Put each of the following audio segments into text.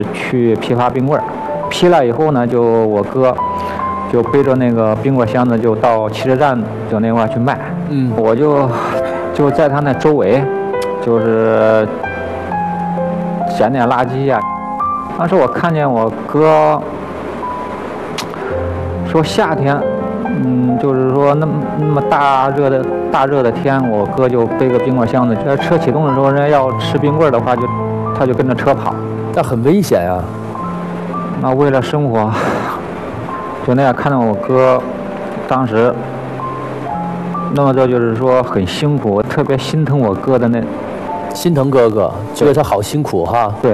去批发冰棍儿，批了以后呢，就我哥就背着那个冰棍箱子就到汽车站就那块去卖。我就在他那周围，就是捡点垃圾呀。当时我看见我哥说夏天，就是说那么大热的天，我哥就背个冰棍箱子，这车启动的时候，人家要吃冰棍的话，他就跟着车跑， 那很危险啊。 那为了生活，就那样看到我哥，当时，那么这就是说很辛苦，我特别心疼我哥的那， 心疼哥哥，觉得他好辛苦哈。 对。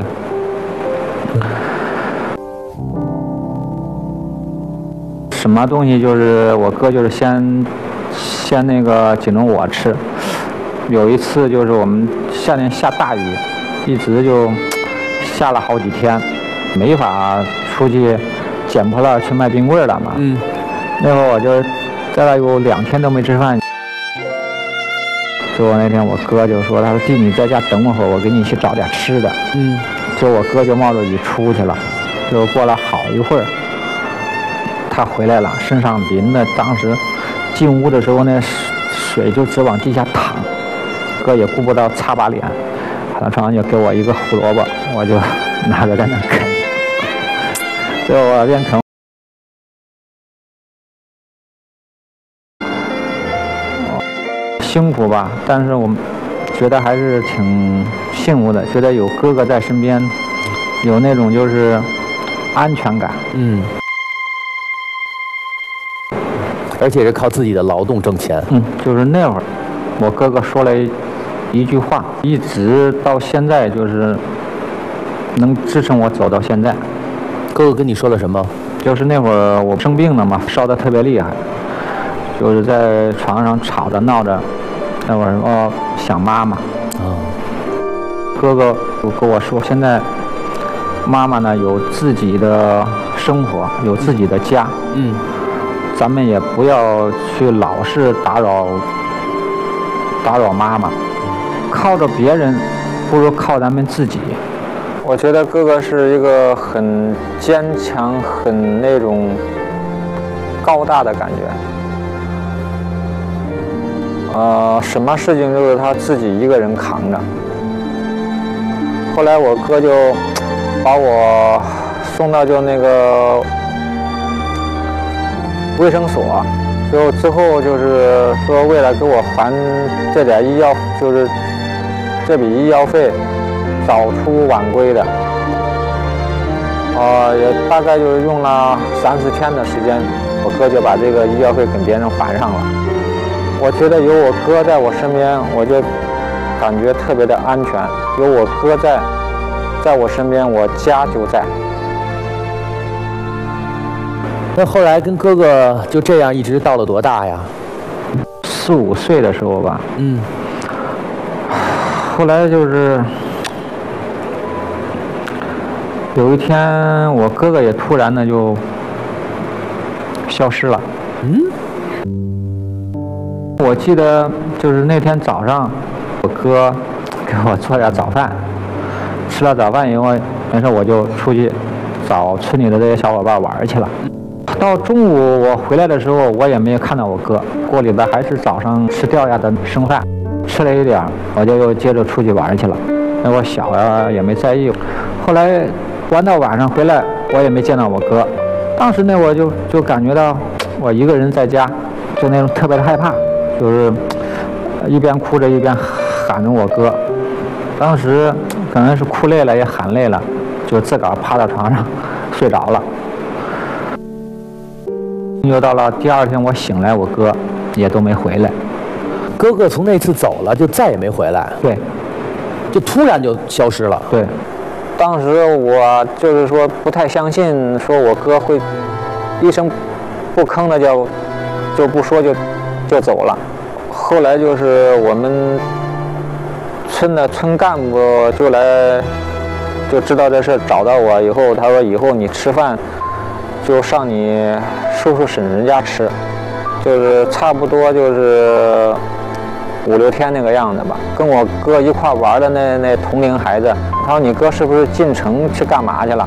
什么东西就是我哥就是先那个紧着我吃。有一次就是我们夏天下大雨，一直就下了好几天，没法出去捡破烂去卖冰棍了嘛。那会儿我就在那有2天都没吃饭。结果那天我哥就说：“他说弟，你在家等我会儿，我给你去找点吃的。”就我哥就冒着雨出去了，就过了好一会儿。他回来了，身上淋的，当时进屋的时候那水就直往地下淌，哥也顾不到擦把脸，爬到床上就给我一个胡萝卜，我就拿着在那啃，最后我边啃，辛苦吧，但是我觉得还是挺幸福的，觉得有哥哥在身边，有那种就是安全感。 而且是靠自己的劳动挣钱。 就是那会儿，我哥哥说了一句话，一直到现在就是能支撑我走到现在。 哥哥跟你说了什么？ 就是那会儿我生病了嘛，烧得特别厉害，就是在床上吵着闹着，那会儿想妈妈。哥哥就跟我说，现在妈妈呢有自己的生活，有自己的家。咱们也不要去老是打扰妈妈，靠着别人不如靠咱们自己。我觉得哥哥是一个很坚强、很那种高大的感觉。什么事情都是他自己一个人扛着。后来我哥就把我送到就那个卫生所，之后就是说为了给我还这点医药，就是这笔医药费，早出晚归的。也大概就是用了3、4天的时间，我哥就把这个医药费跟别人还上了。我觉得有我哥在我身边，我就感觉特别的安全。有我哥在我身边，我家就在。 那后来跟哥哥就这样一直到了多大呀？4、5岁的时候吧。后来就是有一天，我哥哥也突然的就消失了。我记得就是那天早上，我哥给我做点早饭，吃了早饭以后，没事我就出去找村里的这些小伙伴玩去了。到中午我回来的时候，我也没有看到我哥，锅里边还是早上吃掉下的剩饭，吃了一点，我就又接着出去玩去了。那我小呀也没在意。后来玩到晚上回来，我也没见到我哥。当时那我就感觉到我一个人在家，就那种特别的害怕，就是一边哭着一边喊着我哥。当时可能是哭累了也喊累了，就自个儿趴到床上睡着了。又到了第2天，我醒来，我哥也都没回来。 哥哥从那次走了，就再也没回来。 对， 就突然就消失了。 对，当时我就是说不太相信，说我哥会一声不吭的就不说就走了。后来就是我们村的村干部就知道这事，找到我以后，他说以后你吃饭就上你叔叔婶婶家吃，就是差不多就是 5、6天那个样子吧。跟我哥一块玩的那同龄孩子，他说你哥是不是进城去干嘛去了？